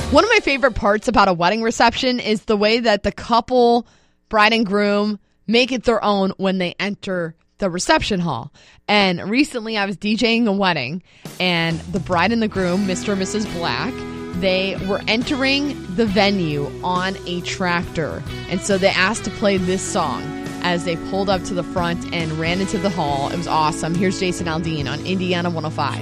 One of my favorite parts about a wedding reception is the way that the couple, bride and groom, make it their own when they enter the reception hall. And recently I was DJing a wedding, and the bride and the groom, Mr. and Mrs. Black, they were entering the venue on a tractor. And so they asked to play this song as they pulled up to the front and ran into the hall. It was awesome. Here's Jason Aldean on Indiana 105.